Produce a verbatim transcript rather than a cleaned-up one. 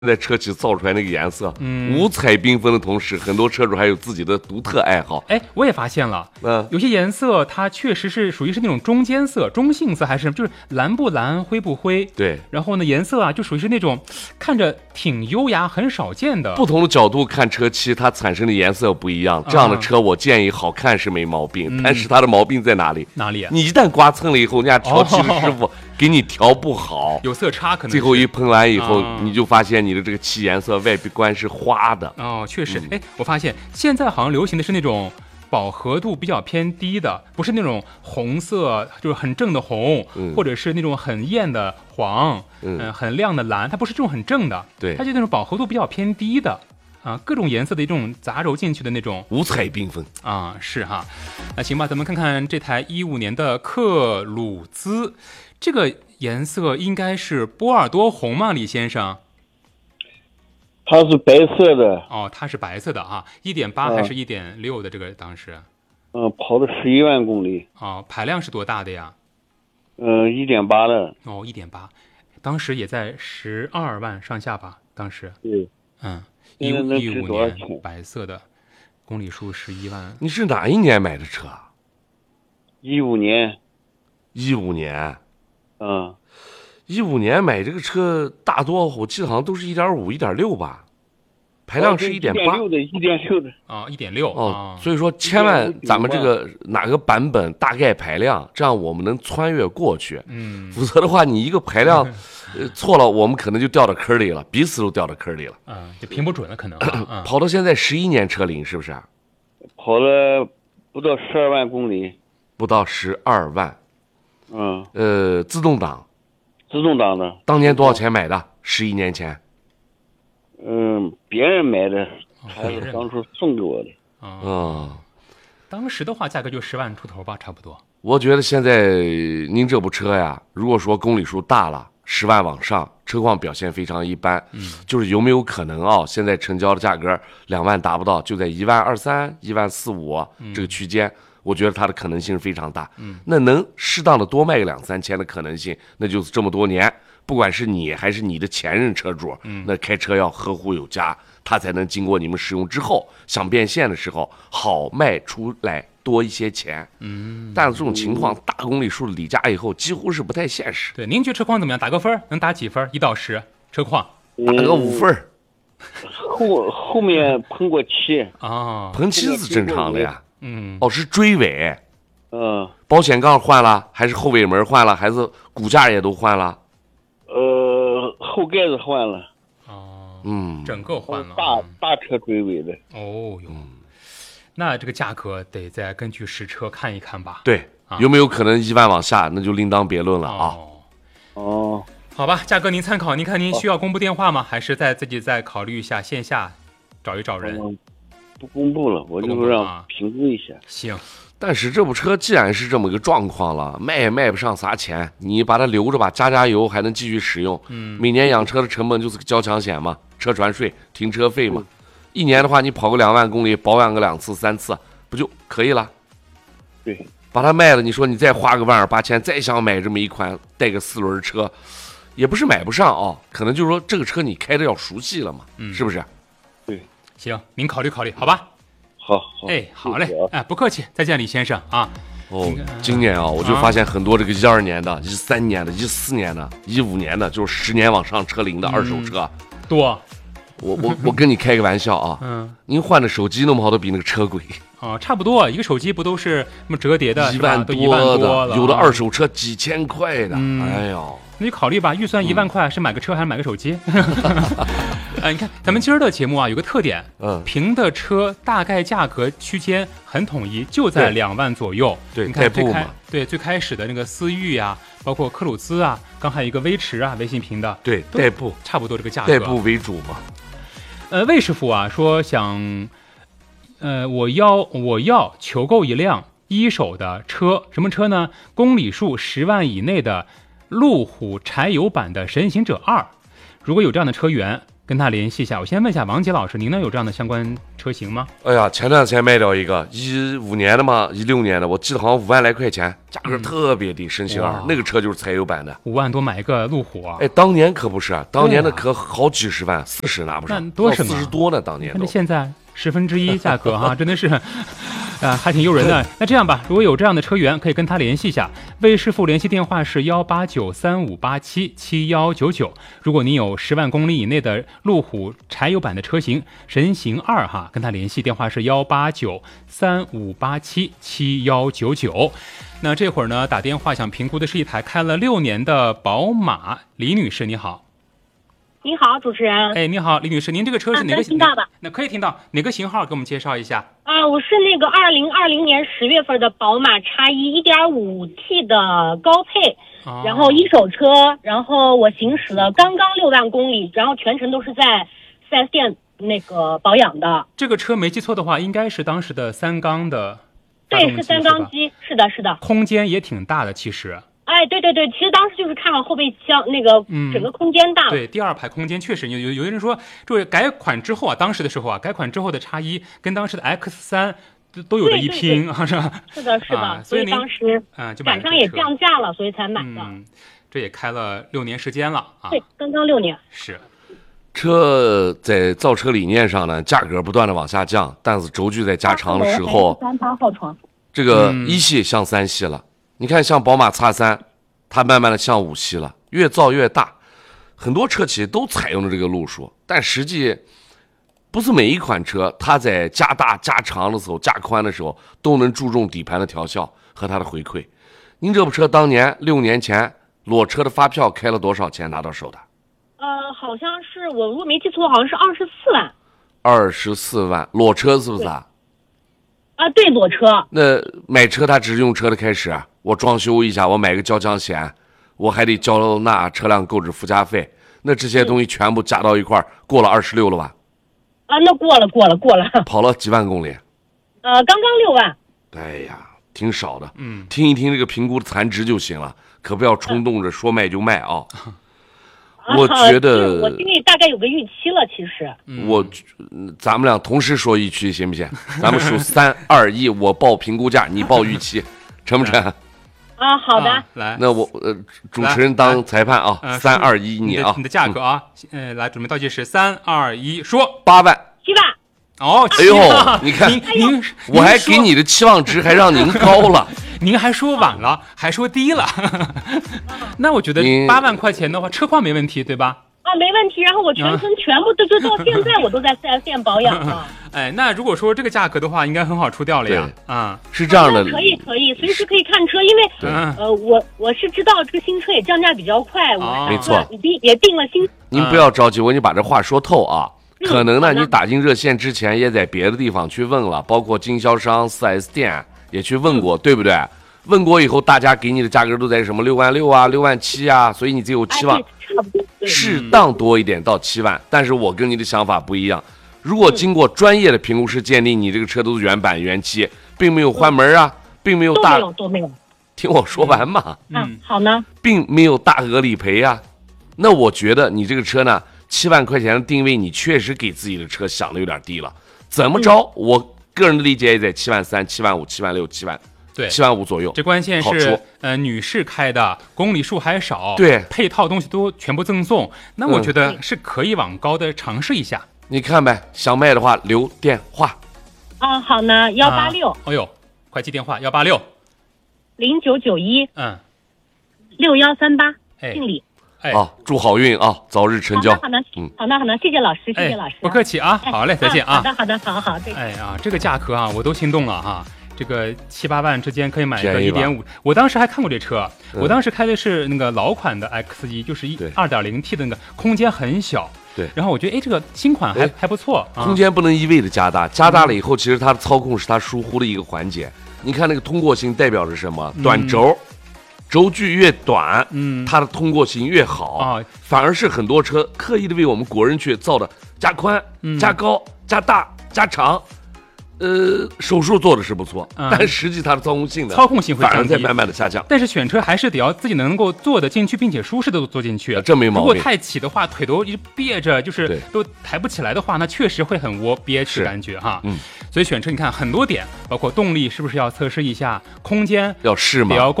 在车企造出来那个颜色，嗯，五彩缤纷的同时，很多车主还有自己的独特爱好。 哎，我也发现了，嗯，有些颜色它确实是属于是那种中间色、中性色，还是就是蓝不蓝、灰不灰。 对， 然后呢，颜色啊就属于是那种看着挺优雅、很少见的。 不同的角度看车漆，它产生的颜色不一样。这样的车，我建议好看是没毛病，嗯、但是它的毛病在哪里？ 哪里、啊？ 你一旦刮蹭了以后，人家调漆的师傅。哦，给你调不好， 有色差，可能最后一喷完以后，啊、你就发现你的这个漆颜色外观是花的。 哦，确实，哎、嗯，我发现现在好像流行的是那种饱和度比较偏低的，不是那种红色，就是很正的红，嗯、或者是那种很艳的黄，嗯、呃，很亮的蓝，它不是这种很正的， 对， 它就那种饱和度比较偏低的。啊，各种颜色的一种杂糅进去的那种五彩缤纷啊，是哈。那行吧，咱们看看这台一五年的克鲁兹，这个颜色应该是波尔多红吗？李先生？ 它是白色的。 哦，它是白色的啊，一点八还是一点六的这个当时？ 嗯，跑了十一万公里。 哦，排量是多大的呀？ 嗯，一点八的。 哦，一点八，当时也在十二万上下吧？当时。 对。 嗯。一五一五年白色的，公里数十一万。 你是哪一年买的车？ 一五年。 一五年。 嗯。 一五年买这个车大多我记得好像都是一点五、一点六吧，排量是一点八。 一点六的，一点六的。 啊，一点六。 哦，所以说千万咱们这个哪个版本大概排量，这样我们能穿越过去。嗯。否则的话，你一个排量。呃，错了，我们可能就掉到坑里了，彼此都掉到坑里了。 啊、嗯，就评不准了，可能。 啊、跑到现在十一年车龄，是不是？ 跑了不到十二万公里。 不到十二万。 嗯。 呃，自动挡。 自动挡的。 当年多少钱买的？十一年前。 嗯，别人买的，还是当初送给我的。 啊、嗯。当时的话，价格就十万出头吧，差不多。 我觉得现在您这部车呀，如果说公里数大了，十万往上，车况表现非常一般，嗯，就是有没有可能啊？现在成交的价格两万达不到，就在一万二三、一万四五这个区间，嗯、我觉得它的可能性是非常大。嗯，那能适当的多卖个两三千的可能性，那就是这么多年，不管是你还是你的前任车主，嗯，那开车要呵护有加，他才能经过你们使用之后，想变现的时候好卖出来。多一些钱，嗯，但是这种情况，大公里数的离家以后，几乎是不太现实。 对，您觉得车况怎么样？打个分，能打几分？一到十，车况打个五分。 后后面喷过漆啊， 喷漆是正常的呀。嗯，哦，是追尾。 嗯， 保险杠换了，还是后尾门换了，还是骨架也都换了？ 呃，后盖子换了。 哦， 嗯， 整个换了。 大大车追尾的。 哦哟。嗯，那这个价格得再根据实车看一看吧。 对，啊、有没有可能一万往下，那就另当别论了啊。 哦，哦好吧，价格您参考。您看您需要公布电话吗？还是再自己再考虑一下线下找一找人？ 嗯、不公布了，我就让评估一下。 行。 但是这部车既然是这么个状况了，卖也卖不上啥钱，你把它留着吧，加加油还能继续使用。嗯，每年养车的成本就是个交强险嘛，车船税、停车费嘛。嗯，一年的话，你跑个两万公里，保养个两次、三次，不就可以了？ 对， 把它卖了，你说你再花个万二八千，再想买这么一款带个四轮车，也不是买不上啊，可能就是说这个车你开的要熟悉了嘛，嗯，是不是？ 对， 行，您考虑考虑，好吧？ 好，好， 哎，好嘞，哎，不客气，再见，李先生啊。 哦，今年啊，我就发现很多这个一二年的、一三年的、一四年的、一五年的，就是十年往上车龄的二手车， 嗯、多。 我我我跟你开个玩笑啊，嗯，您换的手机弄不好都比那个车贵啊，差不多，一个手机不都是那么折叠的， 一万多的，有的二手车几千块的，嗯、哎呦， 那就考虑吧，预算一万块是买个车还是买个手机？哎，你看咱们今儿的节目啊，有个特点，嗯，评的车大概价格区间很统一，就在两万左右。 对， 你看最开对最开始的那个思域啊，包括克鲁兹啊，刚还有一个威驰啊，微信评的， 对，代步差不多这个价格， 代步为主嘛。 呃，魏师傅啊说想，呃，我要我要求购一辆一手的车，什么车呢？公里数十万以内的路虎柴油版的神行者二。如果有这样的车源， 跟他联系一下。我先问一下王杰老师，您那有这样的相关车型吗？ 哎呀，前段时间卖掉一个一五年的嘛，一六年的，我记得好像五万来块钱，价格特别低，深型二，那个车就是柴油版的， 五万多买一个路虎啊！ 哎，当年可不是，当年的可好几十万，四十拿不上， 那多省啊， 四十多呢，当年都。 那现在十分之一价格哈，真的是，啊，还挺诱人的。那这样吧，如果有这样的车源，可以跟他联系一下。魏师傅联系电话是幺八九三五八七七幺九九。如果您有十万公里以内的路虎柴油版的车型，神行二哈，跟他联系电话是幺八九三五八七七幺九九。那这会儿呢，打电话想评估的是一台开了六年的宝马。李女士，你好。 你好，主持人。 哎，你好，李女士，您这个车是哪个？ 啊、听到吧？ 那可以听到，哪个型号？给我们介绍一下。 啊，我是那个二零二零年十月份的宝马叉一一点五 T 的高配， 哦、 然后一手车，然后我行驶了刚刚六万公里，然后全程都是在 四 S 店那个保养的。 这个车没记错的话，应该是当时的三缸的。 对，是三缸机，是的，是的。 空间也挺大的，其实。 哎，对对对，其实当时就是看了后备箱那个整个空间大、 嗯。对，第二排空间确实有有有的人说，这改款之后啊，当时的时候啊，改款之后的叉一跟当时的 X 三都都有着一拼啊，是吧？ 是的，是的， 啊、 所以当时啊，就赶上也降价了，所以才买的。 嗯，这也开了六年时间了啊。 对，刚刚六年。 是。 车在造车理念上呢，价格不断的往下降，但是轴距在加长的时候， 三八号床， 这个一系向三系了。你看，像宝马 X 三。它慢慢的向五系了，越造越大，很多车企都采用了这个路数，但实际不是每一款车它在加大加长的时候、加宽的时候都能注重底盘的调校和它的回馈。您这部车当年六年前裸车的发票开了多少钱拿到手的？ 呃，好像是我如果没记错，好像是二十四万。 二十四万，裸车是不是啊？ 啊，对，裸车。 那买车它只是用车的开始。我装修一下，我买个交强险，我还得交纳车辆购置附加费，那这些东西全部加到一块儿，过了二十六了吧？ 啊，那过了，过了，过了。 跑了几万公里？ 呃，刚刚六万。 哎呀，挺少的。 嗯， 听一听这个评估的残值就行了，可不要冲动着说卖就卖啊。我觉得我心里大概有个预期了，其实。 我，咱们俩同时说预期行不行？咱们数三二一，我报评估价，你报预期。成不成？ 啊，好的， 啊、来， 那我呃，主持人当裁判啊，三二一，你啊， 你的价格啊，嗯、呃，来，准备倒计时，三二一，说， 八万， 七万， 哦， 哎呦，你看， 您您， 我还给你的期望值还让您高了， 您还说晚了，还说低了，那我觉得八万块钱的话，车况没问题，对吧？ 啊，没问题。然后我全程全部都就到现在我都在 四 S 店保养啊。 哎，那如果说这个价格的话，应该很好出掉了呀。啊， 是这样的， 可以可以，随时可以看车，因为呃，我我是知道这个新车也降价比较快，我没错， 也也定了新。 您不要着急，我给你把这话说透啊。可能呢， 嗯、 你打进热线之前也在别的地方去问了，包括经销商、四 S 店也去问过，对不对？问过以后，大家给你的价格都在什么六万六啊、六万七啊，所以你只有期望。 哎差不多适当多一点到七万，但是我跟你的想法不一样。如果经过专业的评估师鉴定，你这个车都是原版原漆，并没有换门啊，并没有大， 都没有都没有。 听我说完嘛。 嗯，好呢。 并没有大额理赔啊，那我觉得你这个车呢，七万块钱的定位，你确实给自己的车想的有点低了。怎么着？嗯、我个人的理解也在七万三、七万五、七万六、七万。 对， 七万五左右。 这关键是呃，女士开的，公里数还少， 对， 配套东西都全部赠送，那我觉得是可以往高的尝试一下。 嗯、你看呗，想卖的话留电话。 啊，好呢，幺八六。 哎呦，快记电话，幺八六零九九一， 嗯， 六幺三八， 哎， 姓李。 哎， 啊，祝好运啊，早日成交。 好的，嗯，好的，好的，谢谢老师，谢谢老师。 不客气啊，好嘞，再见啊。 好的，好的，好好，再见。 哎呀，这个价格啊，我都心动了哈。这个七八万之间可以买一个一点五，我当时还看过这车， 嗯、 我当时开的是那个老款的 X 一，就是一二点零 T 的那个，空间很小。 对， 然后我觉得哎，这个新款还还不错、啊， 空间不能一味的加大，加大了以后，其实它的操控是它疏忽的一个环节。你看那个通过性代表着什么？短轴。嗯轴距越短， 嗯， 它的通过性越好啊， 反而是很多车刻意的为我们国人去造的加宽、嗯、加高、加大、加长， 呃，手术做的是不错， 嗯、 但实际它的操控性呢， 操控性会降低， 反而在慢慢的下降。 但是选车还是得要自己能够坐得进去，并且舒适的坐进去。 这没毛病。 如果太挤的话，腿都一直憋着，就是都抬不起来的话，那确实会很窝憋屈感觉哈。 嗯， 所以选车你看很多点，包括动力是不是要测试一下，空间要试吗？ 也要够。